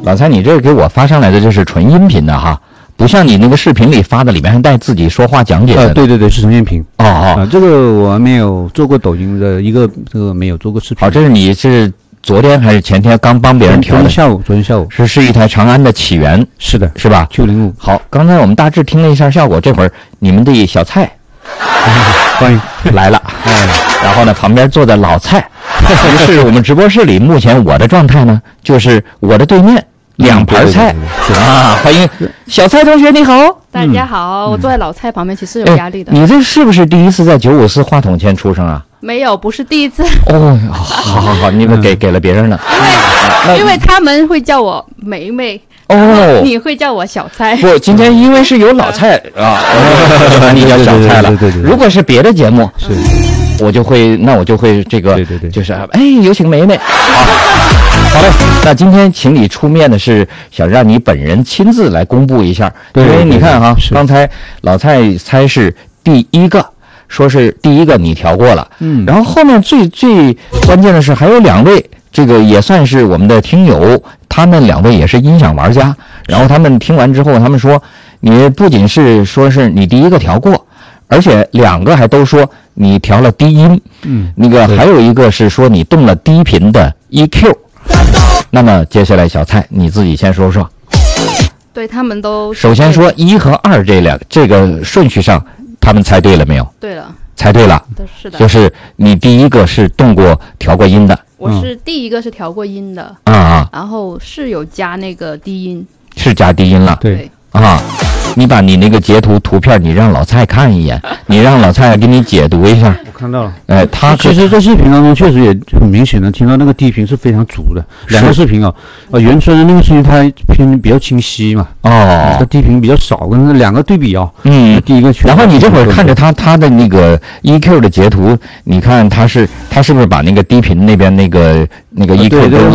老蔡，你这个给我发上来的就是纯音频的哈，不像你那个视频里发的，里面还带自己说话讲解的。 对对对，是纯音频。 哦， 这个我没有做过抖音的这个没有做过视频。 好，这是你是昨天还是前天刚帮别人调的？ 昨天下午是一台长安的起源， 是的， 是吧 ？905。 好，刚才我们大致听了一下效果，这会儿你们的小蔡欢迎来了，然后呢，旁边坐的老蔡。于是我们直播室里，目前我的状态呢，就是我的对面2盘菜啊！欢迎小蔡同学，你好， 大家好，我坐在老蔡旁边，其实有压力的。 你这是不是第一次在954话筒前出声啊？ 没有，不是第一次。 哦，好，你们给了别人了， 因为他们会叫我梅梅。 哦， 你会叫我小蔡？ 不，今天因为是有老蔡啊，我就把你叫小蔡了。 对。 如果是别的节目， 是， 我就会这个， 对， 就是有请梅梅。好嘞，那今天请你出面的是想让你本人亲自来公布一下，因为你看哈，刚才老蔡猜是第一个。说是第一个你调过了，然后后面最关键的是还有2位，这个也算是我们的听友，他们2位也是音响玩家，然后他们听完之后，他们说你不仅是说是你第一个调过，而且2个还都说你调了低音，那个还有一个是说你动了低频的 EQ。那么接下来小蔡你自己先说说。 对，他们都首先说1和2这个顺序上。他们猜对了没有？ 对了， 猜对了， 是的， 就是你第一个是调过音的， 我是第一个是调过音的然后是有加那个低音， 是加低音了， 对你把你那个截图图片，你让老蔡看一眼，你让老蔡给你解读一下。 我看到了， 他其实在视频当中确实也很明显的听到那个低频是非常足的。2个视频原春的那个视频它偏比较清晰嘛，它低频比较少，跟2个对比第一个。 然后你这会儿看着他的那个 EQ 的截图，你看他是不是把那个低频那边那个 EQ 都